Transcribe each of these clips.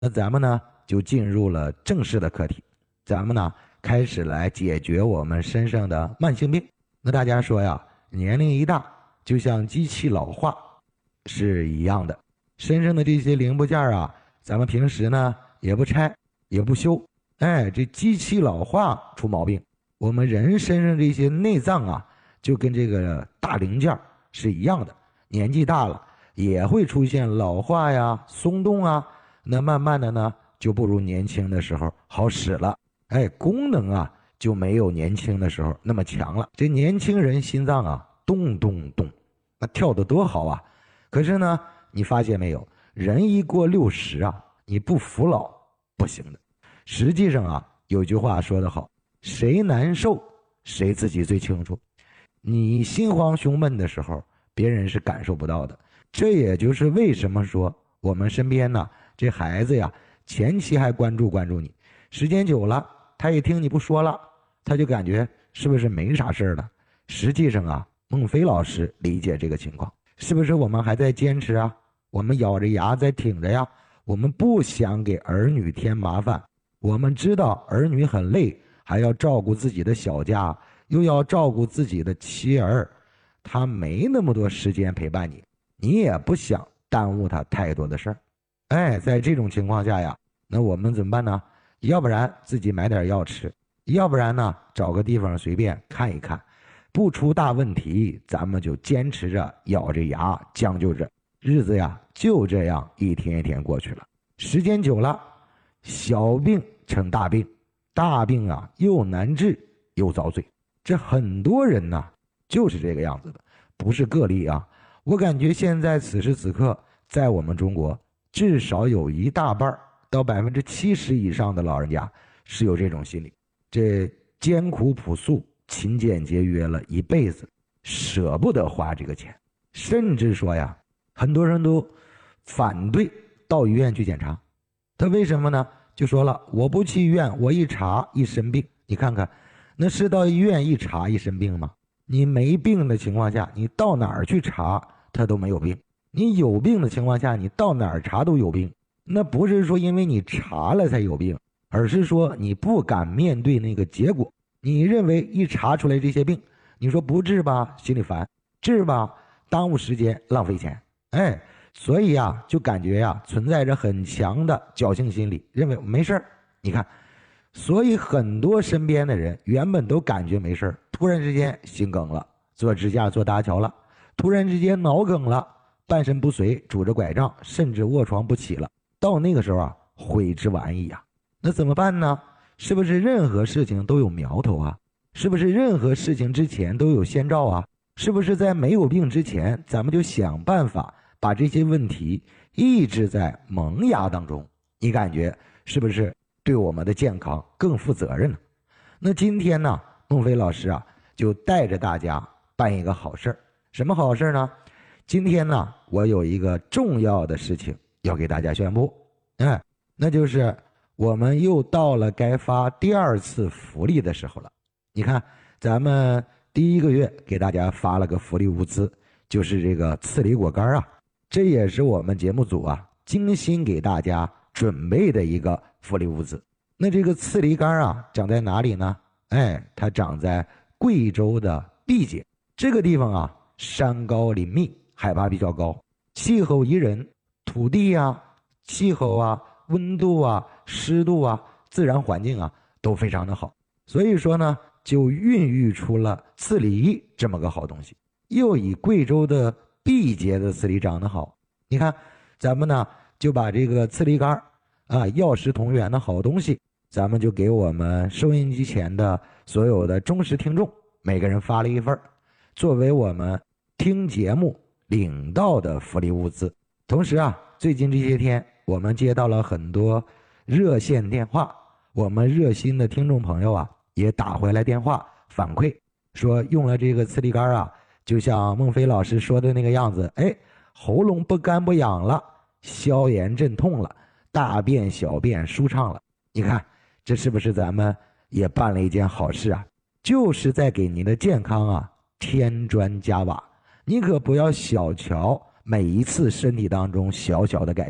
那咱们呢就进入了正式的课题，咱们呢开始来解决我们身上的慢性病。那大家说呀，年龄一大，就像机器老化是一样的，身上的这些零部件啊，咱们平时呢也不拆也不修，这机器老化出毛病。我们人身上这些内脏啊，就跟这个大零件是一样的，年纪大了也会出现老化呀、松动啊，那慢慢的呢就不如年轻的时候好使了，功能啊就没有年轻的时候那么强了。这年轻人心脏啊咚咚咚，那跳得多好啊！可是呢，你发现没有，人一过60啊，你不服老不行的。实际上啊，有句话说得好，谁难受谁自己最清楚。你心慌胸闷的时候，别人是感受不到的。这也就是为什么说我们身边呢，这孩子呀，前期还关注你，时间久了，他一听你不说了，他就感觉是不是没啥事了。实际上啊，孟非老师理解这个情况，是不是我们还在坚持啊？我们咬着牙在挺着呀，我们不想给儿女添麻烦。我们知道儿女很累，还要照顾自己的小家，又要照顾自己的妻儿，他没那么多时间陪伴你，你也不想耽误他太多的事儿。在这种情况下呀，那我们怎么办呢？要不然自己买点药吃，要不然呢找个地方随便看一看，不出大问题，咱们就坚持着咬着牙将就着，日子呀就这样一天一天过去了。时间久了，小病成大病，大病啊又难治又遭罪。这很多人呢就是这个样子的，不是个例啊。我感觉现在此时此刻，在我们中国至少有一大半到70%以上的老人家是有这种心理，这艰苦朴素、勤俭节约了一辈子，舍不得花这个钱，甚至说呀，很多人都反对到医院去检查。他为什么呢？就说了，我不去医院，我一查一身病。你看看，那是到医院一查一身病吗？你没病的情况下，你到哪儿去查他都没有病。你有病的情况下，你到哪儿查都有病。那不是说因为你查了才有病，而是说你不敢面对那个结果。你认为一查出来这些病，你说不治吧心里烦，治吧耽误时间浪费钱。所以啊，就感觉呀，存在着很强的侥幸心理，认为没事儿。你看，所以很多身边的人原本都感觉没事儿，突然之间心梗了，做支架做搭桥了，突然之间脑梗了，半身不遂，拄着拐杖，甚至卧床不起了。到那个时候啊，悔之晚矣啊。那怎么办呢？是不是任何事情都有苗头啊？是不是任何事情之前都有先兆啊？是不是在没有病之前，咱们就想办法把这些问题抑制在萌芽当中？你感觉是不是对我们的健康更负责任呢？那今天呢，孟非老师啊，就带着大家办一个好事儿。什么好事呢？今天呢，我有一个重要的事情要给大家宣布，那就是我们又到了该发第2次福利的时候了。你看，咱们第1个月给大家发了个福利物资，就是这个刺梨果干啊，这也是我们节目组啊精心给大家准备的一个福利物资。那这个刺梨干啊，长在哪里呢？它长在贵州的毕节这个地方啊，山高林密，海拔比较高，气候宜人，土地啊、气候啊、温度啊、湿度啊、自然环境啊都非常的好，所以说呢，就孕育出了刺梨这么个好东西。又以贵州的毕节的刺梨长得好，你看咱们呢就把这个刺梨干啊，药食同源的好东西，咱们就给我们收音机前的所有的忠实听众每个人发了一份，作为我们听节目领到的福利物资。同时啊，最近这些天我们接到了很多热线电话，我们热心的听众朋友啊也打回来电话反馈，说用了这个刺梨干啊，就像孟非老师说的那个样子，喉咙不干不痒了，消炎镇痛了，大便小便舒畅了。你看这是不是咱们也办了一件好事啊？就是在给您的健康啊添砖加瓦。你可不要小瞧每一次身体当中小小的改变，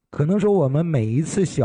可能说我们每一次小